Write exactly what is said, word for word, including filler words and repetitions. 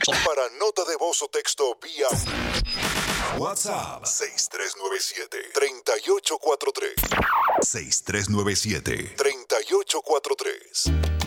Para nota de voz o texto vía WhatsApp seis tres nueve siete, tres ocho cuatro tres. seis tres nueve siete, tres ocho cuatro tres.